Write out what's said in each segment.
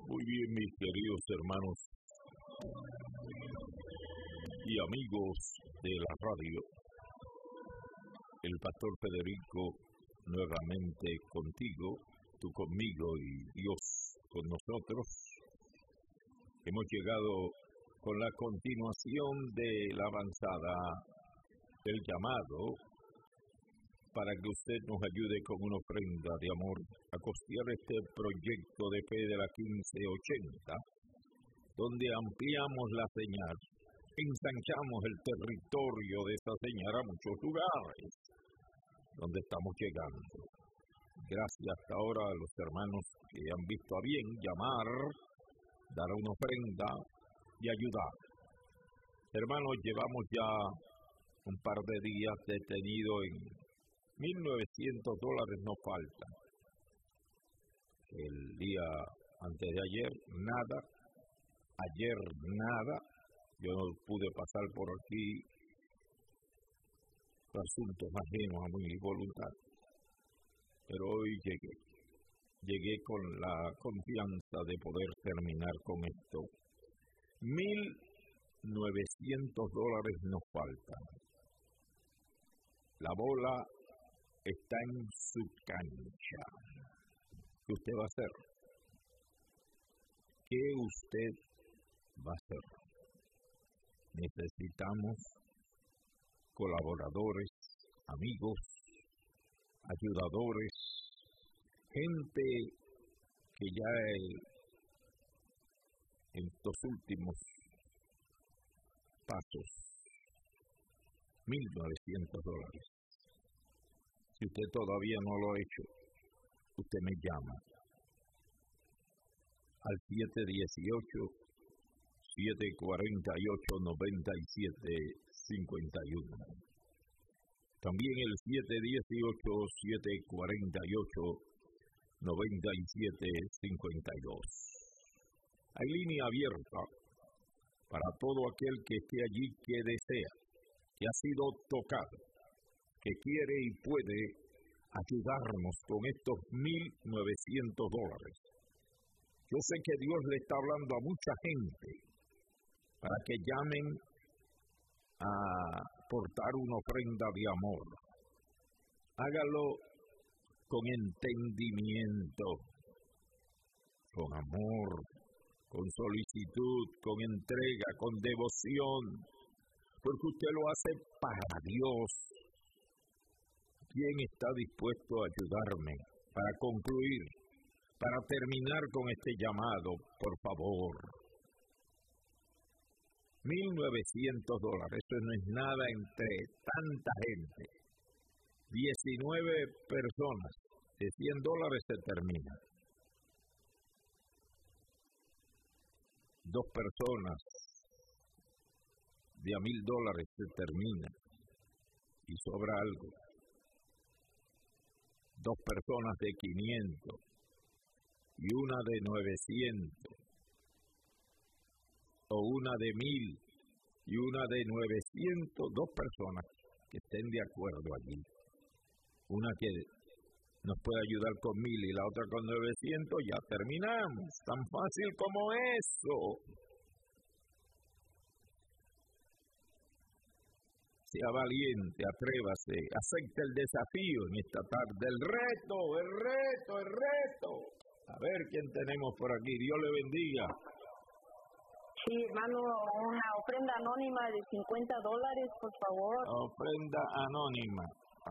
Muy bien, mis queridos hermanos y amigos de la radio. El pastor Federico nuevamente contigo, tú conmigo y Dios con nosotros. Hemos llegado con la continuación de la avanzada del llamado para que usted nos ayude con una ofrenda de amor a costear este proyecto de fe de la 1580, donde ampliamos la señal, ensanchamos el territorio de esta señal a muchos lugares donde estamos llegando. Gracias hasta ahora a los hermanos que han visto a bien llamar, dar una ofrenda y ayudar. Hermanos, llevamos ya un par de días detenidos en $1,900 nos faltan. El día antes de ayer, nada. Ayer, nada. Yo no pude pasar por aquí por asuntos ajenos a mi voluntad. Pero hoy llegué. Llegué con la confianza de poder terminar con esto. $1,900 nos faltan. La bola está en su cancha. ¿Qué usted va a hacer? ¿Qué usted va a hacer? Necesitamos colaboradores, amigos, ayudadores, gente que ya en estos últimos pasos, $1,900. Si usted todavía no lo ha hecho, usted me llama al 718-748-9751. También el 718-748-9752. Hay línea abierta para todo aquel que esté allí que desea, que ha sido tocado, que quiere y puede ayudarnos con estos $1,900. Yo sé que Dios le está hablando a mucha gente para que llamen a portar una ofrenda de amor. Hágalo con entendimiento, con amor, con solicitud, con entrega, con devoción, porque usted lo hace para Dios. ¿Quién está dispuesto a ayudarme para concluir, para terminar con este llamado, por favor? $1,900, eso no es nada entre tanta gente. 19 personas, de $100 se termina. 2 personas de $1,000 se termina y sobra algo. 2 personas de 500 y una de 900, o una de 1,000 y una de 900, 2 personas que estén de acuerdo allí. Una que nos puede ayudar con 1,000 y la otra con 900, ya terminamos. Tan fácil como eso. Sea valiente, atrévase, acepte el desafío en esta tarde. El reto. A ver quién tenemos por aquí. Dios le bendiga. Sí, hermano, una ofrenda anónima de $50, por favor. Ofrenda anónima.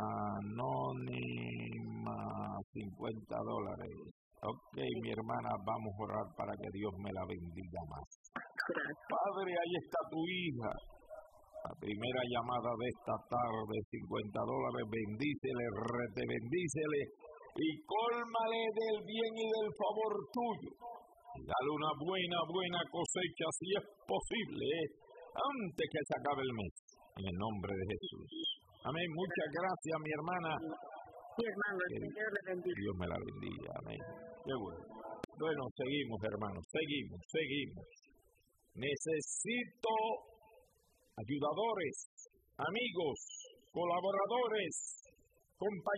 Anónima, $50. Ok, mi hermana, vamos a orar para que Dios me la bendiga más. Gracias. Padre, ahí está tu hija. La primera llamada de esta tarde, $50. Bendícele, bendícele y cólmale del bien y del favor tuyo. Dale una buena cosecha, si es posible, antes que se acabe el mes. En el nombre de Jesús. Amén. Muchas gracias, mi hermana. Sí, hermano, el Señor le bendiga. Dios me la bendiga. Amén. Qué bueno. Bueno, seguimos, hermanos. Seguimos. Necesito ayudadores, amigos, colaboradores,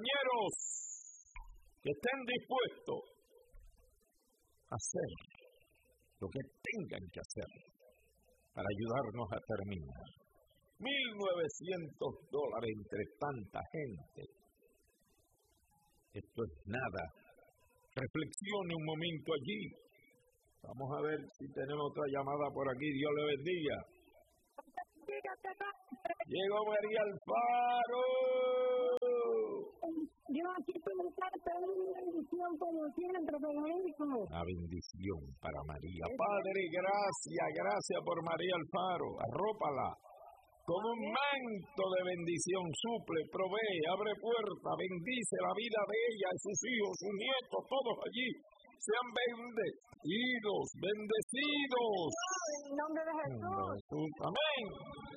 compañeros que estén dispuestos a hacer lo que tengan que hacer para ayudarnos a terminar. $1,900 entre tanta gente. Esto es nada. Reflexione un momento allí. Vamos a ver si tenemos otra llamada por aquí. Dios le bendiga. Llegó María Alfaro. Yo aquí preguntarte una bendición como siempre, Federico. Una bendición para María. Padre, gracias por María Alfaro. Arrópala con un manto de bendición. Suple, provee, abre puerta, bendice la vida de ella y sus hijos, sus nietos, todos allí. Sean bendecidos, bendecidos. En el nombre de Jesús. Amén.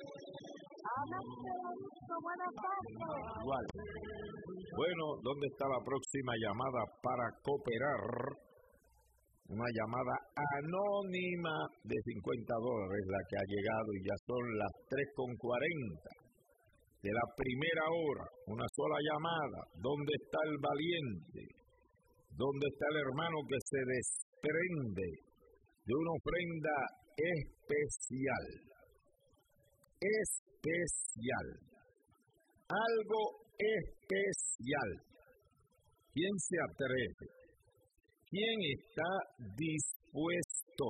Buenas tardes. Igual. Bueno, ¿dónde está la próxima llamada para cooperar? Una llamada anónima de $50, la que ha llegado, y ya son las 3:40 de la primera hora. Una sola llamada. ¿Dónde está el valiente? ¿Dónde está el hermano que se desprende de una ofrenda especial? Especial. Algo especial. ¿Quién se atreve? ¿Quién está dispuesto?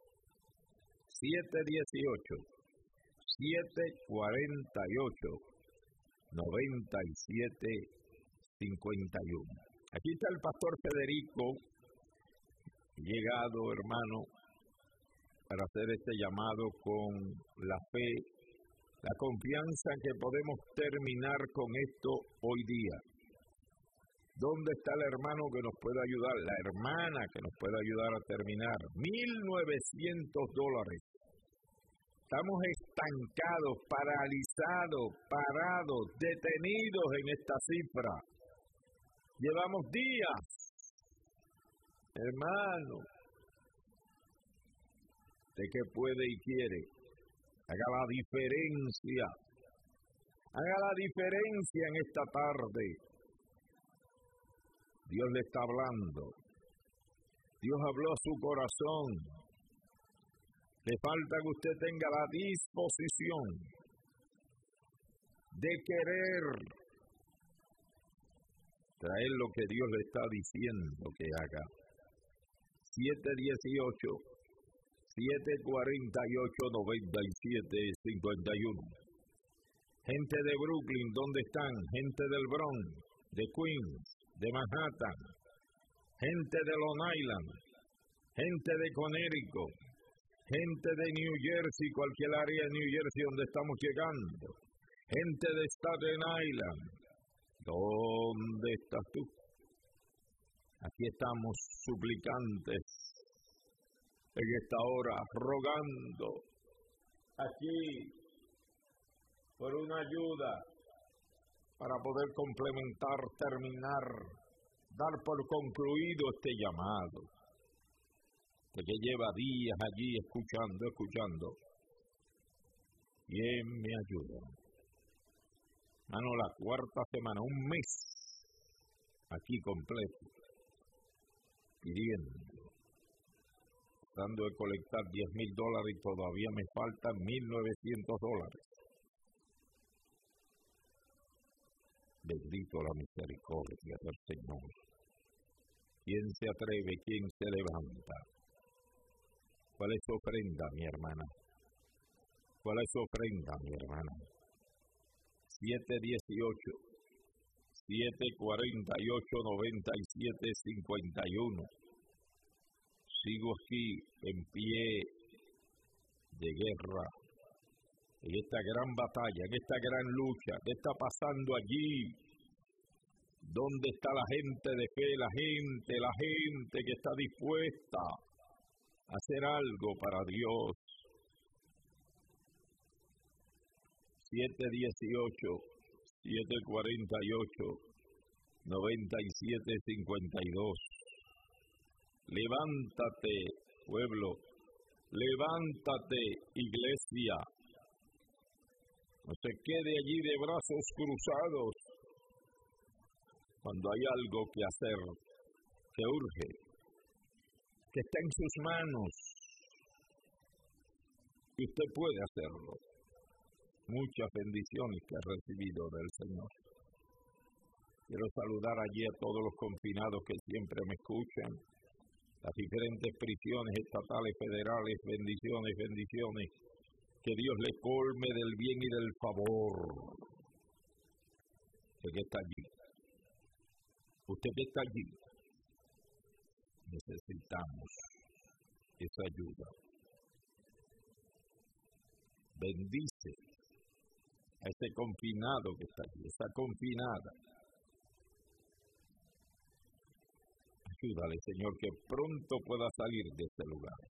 718-748-9751. Aquí está el pastor Federico, llegado, hermano, para hacer este llamado con la fe, la confianza en que podemos terminar con esto hoy día. ¿Dónde está el hermano que nos pueda ayudar? La hermana que nos pueda ayudar a terminar. $1,900. Estamos estancados, paralizados, parados, detenidos en esta cifra. Llevamos días, hermano, de que puede y quiere. Haga la diferencia. Haga la diferencia en esta tarde. Dios le está hablando. Dios habló a su corazón. Le falta que usted tenga la disposición de querer traer lo que Dios le está diciendo que haga. 718-748-9751. Gente de Brooklyn, ¿dónde están? Gente del Bronx, de Queens, de Manhattan, gente de Long Island, gente de Connecticut, gente de New Jersey, cualquier área de New Jersey donde estamos llegando, gente de Staten Island. ¿Dónde estás tú? Aquí estamos suplicantes en esta hora, rogando aquí por una ayuda para poder complementar, terminar, dar por concluido este llamado, que lleva días allí escuchando. ¿Quién me ayuda? Mano, la cuarta semana, un mes, aquí completo, pidiendo, tratando de colectar $10,000 y todavía me faltan $1,900. Bendito la misericordia del Señor. ¿Quién se atreve? ¿Quién se levanta? ¿Cuál es su ofrenda, mi hermana? ¿Cuál es su ofrenda, mi hermana? 718-748-9751. Sigo aquí en pie de guerra, en esta gran batalla, en esta gran lucha. ¿Qué está pasando allí? ¿Dónde está la gente de fe, la gente que está dispuesta a hacer algo para Dios? 718-748-9752. Levántate, pueblo. Levántate, iglesia. No se quede allí de brazos cruzados cuando hay algo que hacer, que urge, que está en sus manos. Y usted puede hacerlo. Muchas bendiciones que ha recibido del Señor. Quiero saludar allí a todos los confinados que siempre me escuchan. Las diferentes prisiones estatales, federales, bendiciones, bendiciones. Que Dios le colme del bien y del favor. Usted que está allí. Usted que está allí. Necesitamos esa ayuda. Bendice a ese confinado que está allí, esa confinada. Ayúdale, Señor, que pronto pueda salir de ese lugar.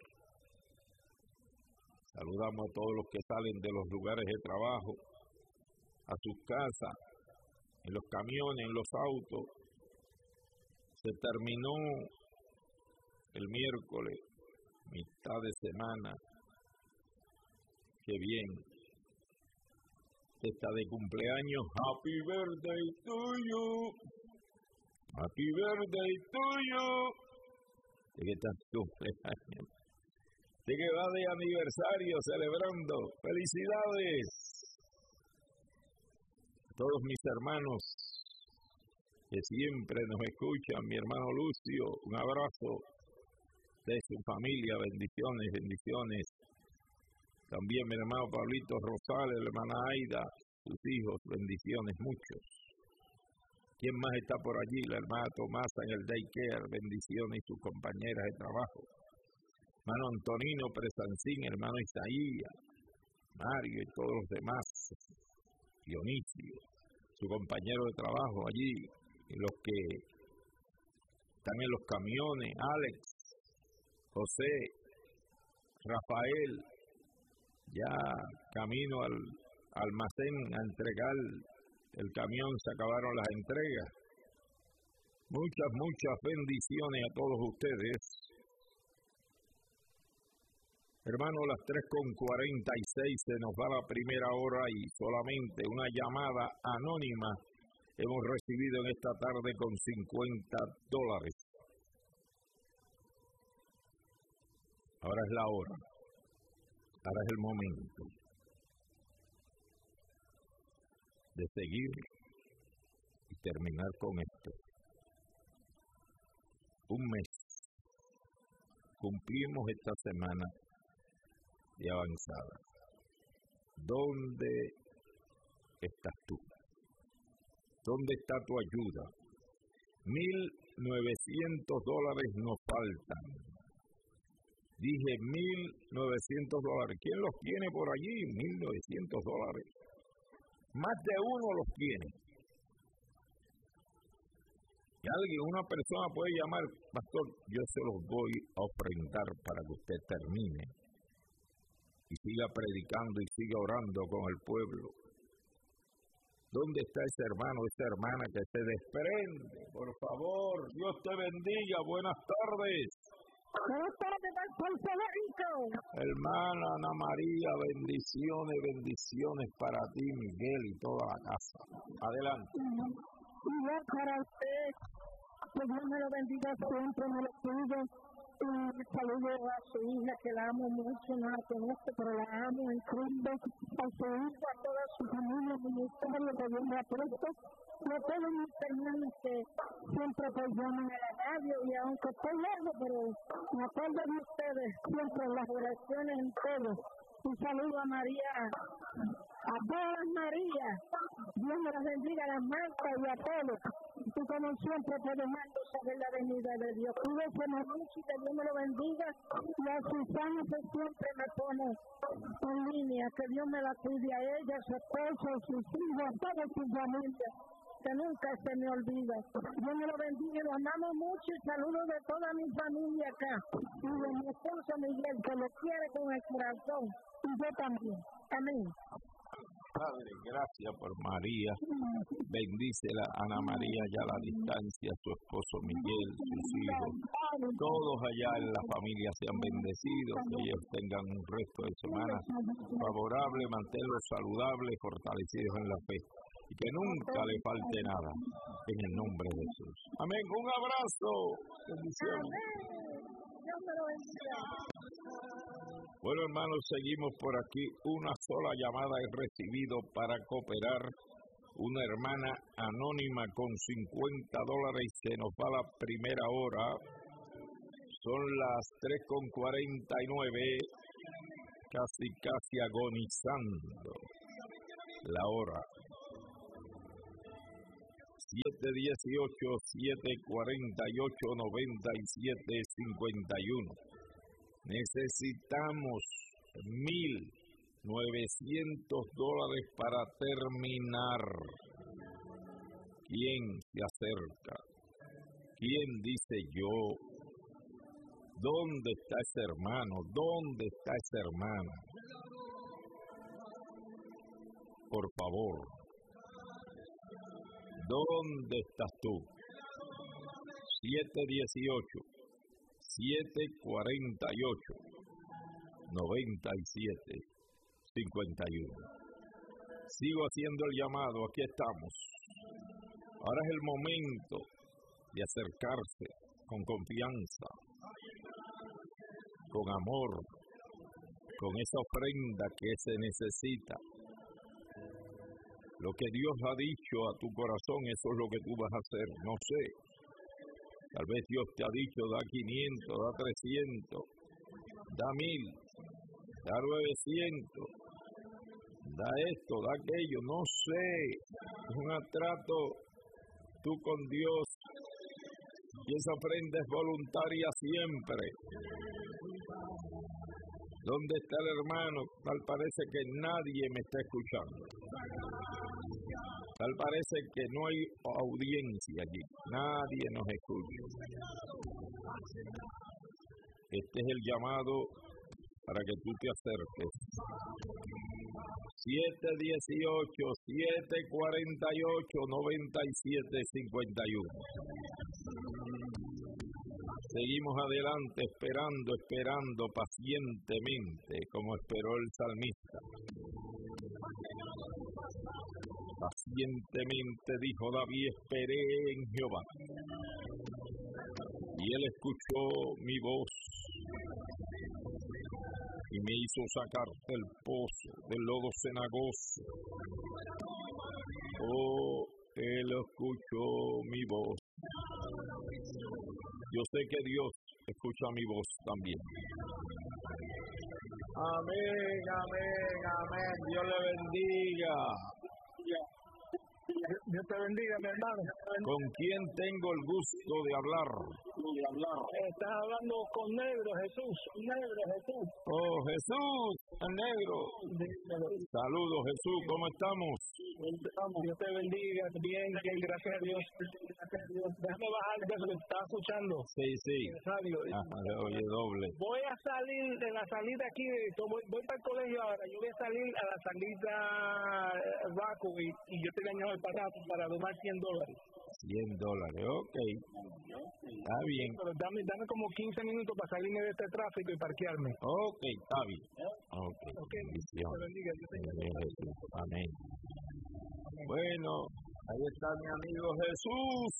Saludamos a todos los que salen de los lugares de trabajo, a sus casas, en los camiones, en los autos. Se terminó el miércoles, mitad de semana. Qué bien. Está de cumpleaños. Happy birthday to you. Happy birthday to you. ¿De qué estás cumpleaños? ¿De qué va de aniversario celebrando? ¡Felicidades! Todos mis hermanos que siempre nos escuchan, mi hermano Lucio, un abrazo de su familia, bendiciones, bendiciones. También mi hermano Pablito Rosales, la hermana Aida, sus hijos, bendiciones, muchos. ¿Quién más está por allí? La hermana Tomasa en el daycare, bendiciones y sus compañeras de trabajo. Hermano Antonino Presancín, hermano Isaías, Mario y todos los demás. Dionisio, su compañero de trabajo allí, y los que están en los camiones, Alex, José, Rafael, ya camino al almacén a entregar el camión, se acabaron las entregas. Muchas, muchas bendiciones a todos ustedes. Hermano, las 3:46 se nos va la primera hora y solamente una llamada anónima hemos recibido en esta tarde con $50. Ahora es la hora. Ahora es el momento de seguir y terminar con esto. Un mes. Cumplimos esta semana de avanzada. ¿Dónde estás tú? ¿Dónde está tu ayuda? $1,900 nos faltan. Dije $1,900. ¿Quién los tiene por allí? $1,900. Más de uno los tiene. Y alguien, una persona puede llamar, pastor, yo se los voy a ofrendar para que usted termine y siga predicando y siga orando con el pueblo. ¿Dónde está ese hermano, esa hermana que se desprende? Por favor, Dios te bendiga. Buenas tardes. Buenas tardes, Puerto Rico. Hermana Ana María, bendiciones, bendiciones para ti, Miguel y toda la casa. Adelante. Igual para usted, que Dios me lo bendiga siempre, me lo cuide. Y saludo a su hija, que la amo mucho, no la conozco, pero la amo en Cristo. A su hijo, a toda su familia, ministerio que Dios me ha puesto. Y a todos mis hermanos que siempre pues llaman a la radio, y aunque estoy lejos, pero me acuerdo de ustedes, siempre en las oraciones, en todo. Un saludo a María, a todas las Marías. Dios me las bendiga, a las Martas y a todos. Y como siempre, te demando saber la venida de Dios. Cuídese mucho y que Dios me lo bendiga. Y a Susana que siempre me pone en línea. Que Dios me la cuide a ella, a su esposo, a sus hijos, a toda su familia. Que nunca se me olvida. Dios me lo bendiga y lo amamos mucho. Y saludos de toda mi familia acá. Y de mi esposo Miguel, que lo quiere con el corazón. Y yo también. Amén. Padre, gracias por María. Bendícela, Ana María, ya a la distancia, su esposo Miguel, sus hijos. Todos allá en la familia sean bendecidos, que ellos tengan un resto de semana favorable, manténlos saludables, fortalecidos en la fe. Y que nunca le falte nada, en el nombre de Jesús. Amén. Un abrazo. Bendiciones. Amén. Dios me lo bendiga. Bueno, hermanos, seguimos por aquí. Una sola llamada he recibido para cooperar. Una hermana anónima con $50. Se nos va la primera hora. Son las 3:49. Casi agonizando la hora. 718-748-9751. Necesitamos $1,900 para terminar. ¿Quién se acerca? ¿Quién dice yo? ¿Dónde está ese hermano? ¿Dónde está esa hermana? Por favor. ¿Dónde estás tú? 718-748-9751. Sigo haciendo el llamado, aquí estamos. Ahora es el momento de acercarse con confianza, con amor, con esa ofrenda que se necesita. Lo que Dios ha dicho a tu corazón, eso es lo que tú vas a hacer. No sé. Tal vez Dios te ha dicho, da 500, da 300, da 1,000, da 900, da esto, da aquello. No sé. Es un trato tú con Dios. Y esa ofrenda es voluntaria siempre. ¿Dónde está el hermano? Tal parece que nadie me está escuchando. Tal parece que no hay audiencia allí. Nadie nos escucha. Este es el llamado para que tú te acerques. 718-748-9751. Seguimos adelante esperando pacientemente, como esperó el salmista. Pacientemente, dijo David, esperé en Jehová. Y él escuchó mi voz y me hizo sacar del pozo, del lodo cenagoso. Oh, él escuchó mi voz. Yo sé que Dios escucha mi voz también. Amén, amén, amén. Dios le bendiga. Dios te bendiga, mi hermano. ¿Con quién tengo el gusto de hablar? Estás hablando con Negro, Jesús. Oh, Jesús, el Negro. Saludos, Jesús, ¿cómo estamos? Dios te bendiga, bien, gracias a Dios. Déjame bajar de lo que estaba escuchando. Sí. Le oye doble. Voy a salir de la salida aquí, voy para el colegio ahora. Yo voy a salir a la salida Baco y yo te engaño el pasado para donar $100. $100, ok. Está bien. Pero dame como 15 minutos para salirme de este tráfico y parquearme. Ok, está bien. Ok. Dios te bendiga. Jesús. Amén. Bueno, ahí está mi amigo Jesús,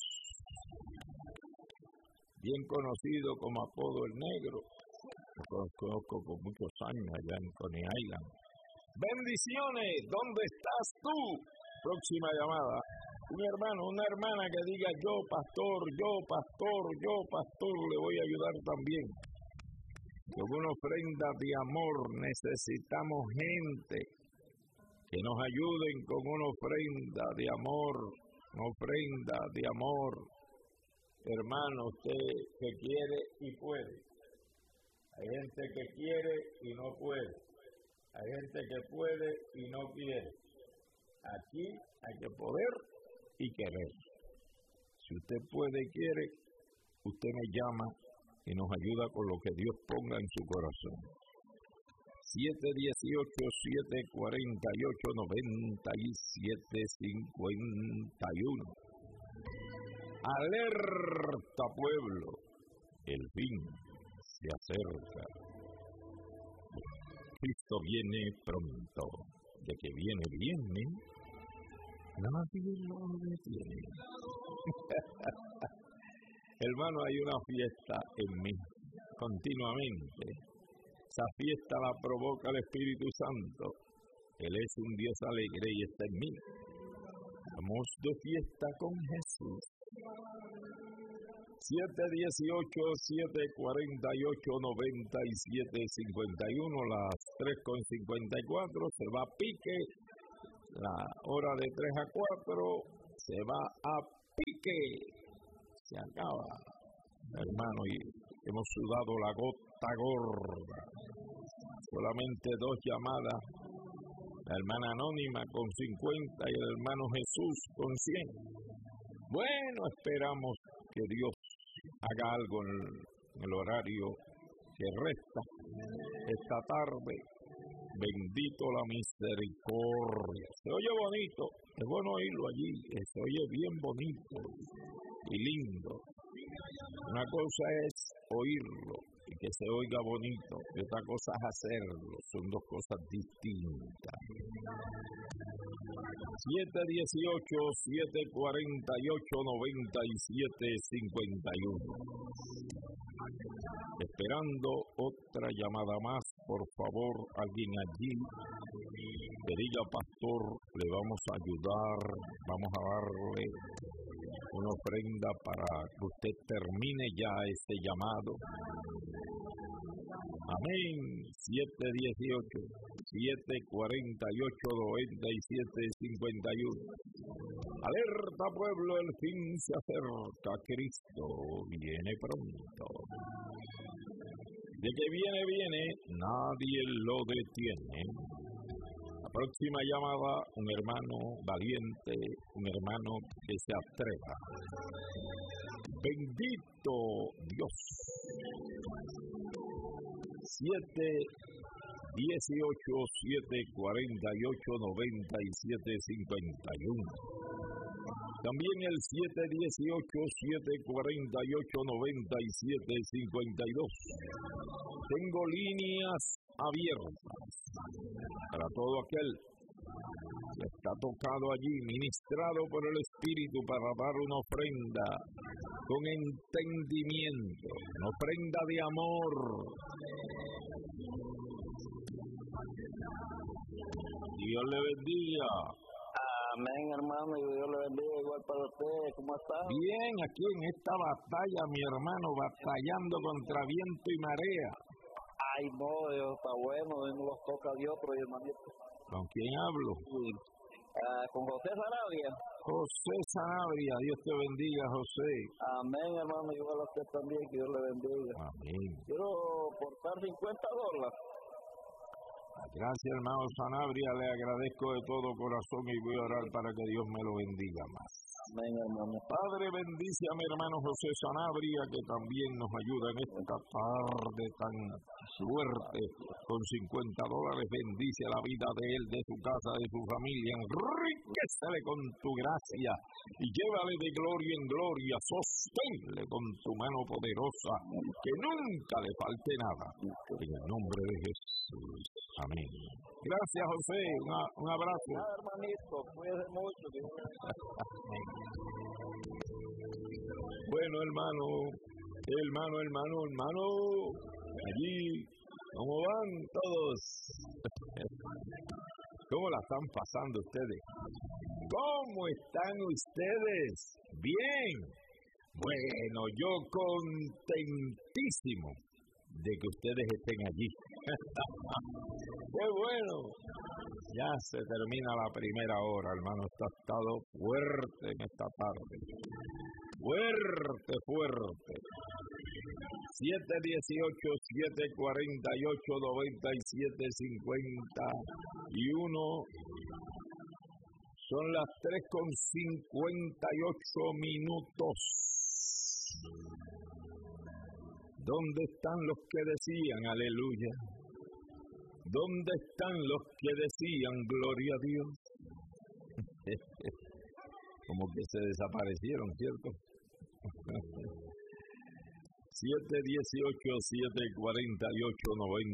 bien conocido como apodo el Negro. Lo conozco por muchos años allá en Coney Island. Bendiciones, ¿dónde estás tú? Próxima llamada. Un hermano, una hermana que diga yo pastor, le voy a ayudar también. Con una ofrenda de amor necesitamos gente que nos ayuden con una ofrenda de amor, Hermano, usted que quiere y puede. Hay gente que quiere y no puede. Hay gente que puede y no quiere. Aquí hay que poder y querer. Si usted puede y quiere, usted me llama y nos ayuda con lo que Dios ponga en su corazón. 718-748-9751. Alerta, pueblo, el fin se acerca. Cristo viene pronto. De que viene, nadie lo detiene. Hermano, hay una fiesta en mí continuamente. Esta fiesta la provoca el Espíritu Santo. Él es un Dios alegre y está en mí. Vamos de fiesta con Jesús. 7:18, 7:48, 97:51, las 3:54, se va a pique. La hora de 3 a 4 se va a pique. Se acaba, hermano, y hemos sudado la gota gorda. Solamente 2 llamadas. La hermana Anónima con 50 y el hermano Jesús con 100. Bueno, esperamos que Dios haga algo en el horario que resta esta tarde. Bendito la misericordia. Se oye bonito, es bueno oírlo allí, se oye bien bonito y lindo. Una cosa es oírlo y que se oiga bonito, y otra cosa es hacerlo, son dos cosas distintas. 7:18, 7:48, 97:51. Esperando otra llamada más, por favor, alguien allí que diga, pastor, le vamos a ayudar, vamos a darle una ofrenda para que usted termine ya este llamado. Amén. 7:18, 7:48, 97:51. Alerta pueblo, el fin se acerca, Cristo viene pronto. De que viene, nadie lo detiene. La próxima llamada, un hermano valiente, un hermano que se atreva. Bendito Dios. 7:18, 7:48, 97:51. También el 7:18, 7:48, 97:52. Tengo líneas abiertas para todo aquel que está tocado allí, ministrado por el Espíritu para dar una ofrenda con entendimiento, una ofrenda de amor. Dios le bendiga. Amén, hermano, y Dios le bendiga igual para usted. ¿Cómo está? Bien, aquí en esta batalla, mi hermano, batallando contra viento y marea. Ay, no, Dios está bueno, Dios nos los toca a Dios, pero hermanito. ¿Con quién hablo? Sí. Con José Sanabria. José Sanabria, Dios te bendiga, José. Amén, hermano, igual a usted también, que Dios le bendiga. Amén. Quiero portar $50. Gracias, hermano Sanabria, le agradezco de todo corazón y voy a orar para que Dios me lo bendiga más. Amén, hermano. Padre, bendice a mi hermano José Sanabria, que también nos ayuda en esta tarde tan fuerte, con $50. Bendice la vida de él, de su casa, de su familia. Enriquecele con tu gracia y llévale de gloria en gloria. Sosténle con tu mano poderosa, que nunca le falte nada. En el nombre de Jesús. Amén. Gracias, José. Un abrazo. Hermanito, cuídese mucho. Bueno, hermano. Allí, ¿cómo van todos? ¿Cómo la están pasando ustedes? ¿Cómo están ustedes? Bien. Bueno, yo contentísimo de que ustedes estén allí. ¡Qué bueno! Ya se termina la primera hora, hermano. Esto ha estado fuerte en esta tarde. Fuerte. 7:18, 7:48, 97:51. Son las 3:58. ¿Dónde están los que decían aleluya? ¿Dónde están los que decían gloria a Dios? Como que se desaparecieron, ¿cierto? 7:18, 7:48,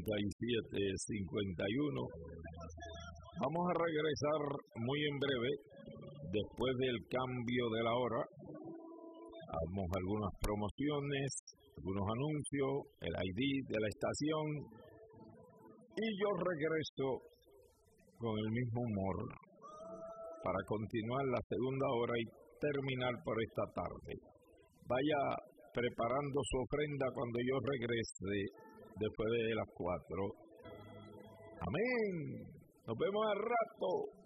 97:51. Vamos a regresar muy en breve, después del cambio de la hora. Hagamos algunas promociones, algunos anuncios, el ID de la estación, Y yo regreso con el mismo humor para continuar la segunda hora y terminar por esta tarde. Vaya preparando su ofrenda cuando yo regrese después de las 4. Amén. Nos vemos al rato.